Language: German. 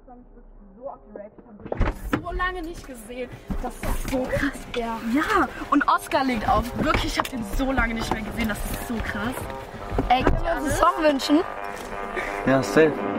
freue mich wirklich so auf die Rave. Ich habe so lange nicht gesehen. Das ist so krass, ja. Ja, und Oscar legt auf. Wirklich, ich habe den so lange nicht mehr gesehen. Das ist so krass. Ey, können wir uns einen Song wünschen? Ja, safe.